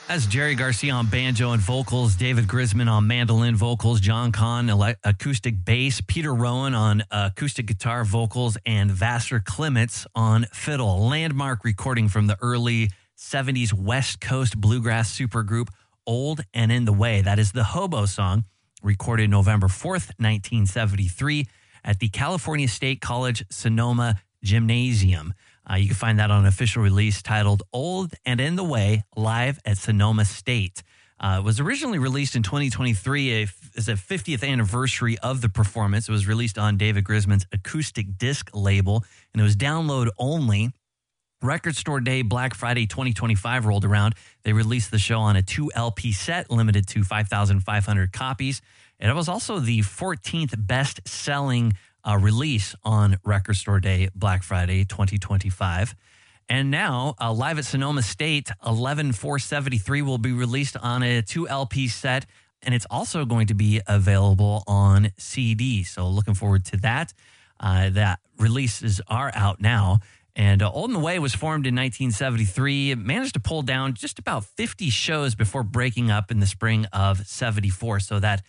That's Jerry Garcia on banjo and vocals, David Grisman on mandolin vocals, John Kahn acoustic bass, Peter Rowan on acoustic guitar vocals, and Vassar Clements on fiddle. Landmark recording from the early 70s West Coast bluegrass supergroup Old and in the Way. That is the Hobo Song, recorded November 4th, 1973 at the California State College Sonoma Gymnasium. You can find that on an official release titled Old and in the Way, live at Sonoma State. It was originally released in 2023 as a 50th anniversary of the performance. It was released on David Grisman's acoustic disc label, and it was download only. Record Store Day, Black Friday 2025 rolled around. They released the show on a 2 LP set, limited to 5,500 copies. And it was also the 14th best-selling release on Record Store Day, Black Friday 2025. And now, live at Sonoma State, 11/4/73 will be released on a 2 LP set, and it's also going to be available on CD. So looking forward to that. That releases are out now. And Old and the Way was formed in 1973. It managed to pull down just about 50 shows before breaking up in the spring of 74. So that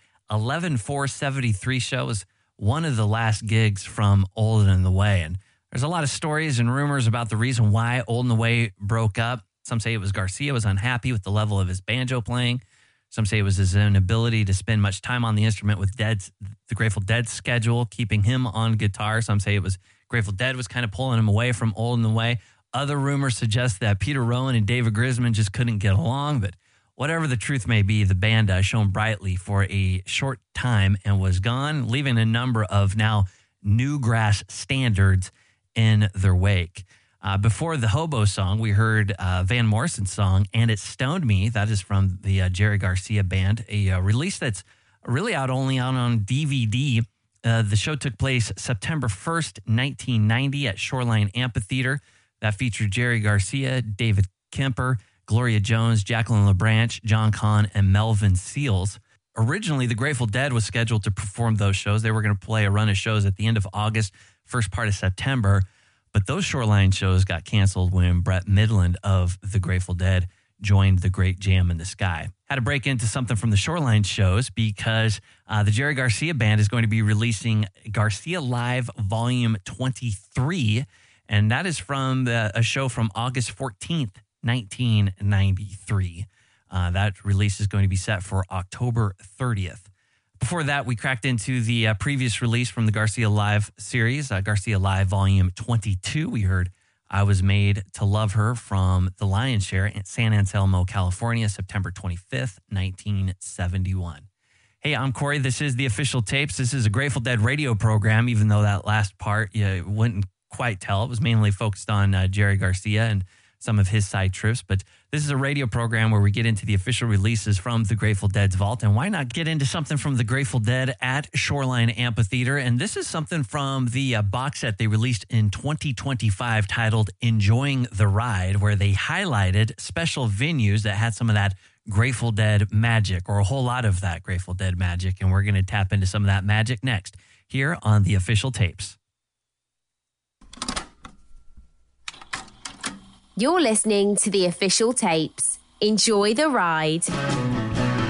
11/4/73 show was one of the last gigs from Old and the Way. And there's a lot of stories and rumors about the reason why Old and the Way broke up. Some say it was Garcia was unhappy with the level of his banjo playing. Some say it was his inability to spend much time on the instrument with the Grateful Dead's schedule, keeping him on guitar. Some say it was Grateful Dead was kind of pulling him away from Old and the Way. Other rumors suggest that Peter Rowan and David Grisman just couldn't get along, but whatever the truth may be, the band shone brightly for a short time and was gone, leaving a number of now newgrass standards in their wake. Before the Hobo Song, we heard Van Morrison's song, And It Stoned Me. That is from the Jerry Garcia Band, a release that's really out only on DVD. The show took place September 1st, 1990 at Shoreline Amphitheater. That featured Jerry Garcia, David Kemper, Gloria Jones, Jacqueline LeBranch, John Kahn, and Melvin Seals. Originally, the Grateful Dead was scheduled to perform those shows. They were going to play a run of shows at the end of August, first part of September. But those Shoreline shows got canceled when Brett Midland of the Grateful Dead joined the Great Jam in the Sky. Had to break into something from the Shoreline shows because the Jerry Garcia Band is going to be releasing Garcia Live Volume 23, and that is from a show from August 14th, 1993. That release is going to be set for October 30th. Before that, we cracked into the previous release from the Garcia Live series, Garcia Live Volume 22. We heard I Was Made to Love Her from the Lion's Share in San Anselmo, California, September 25th, 1971. Hey, I'm Corey. This is The Official Tapes. This is a Grateful Dead radio program, even though that last part you wouldn't quite tell. It was mainly focused on Jerry Garcia and some of his side trips, but this is a radio program where we get into the official releases from the Grateful Dead's vault, and why not get into something from the Grateful Dead at Shoreline Amphitheater? And this is something from the box set they released in 2025 titled Enjoying the Ride, where they highlighted special venues that had some of that Grateful Dead magic, or a whole lot of that Grateful Dead magic, and we're going to tap into some of that magic next here on The Official Tapes. You're listening to The Official Tapes. Enjoy the ride.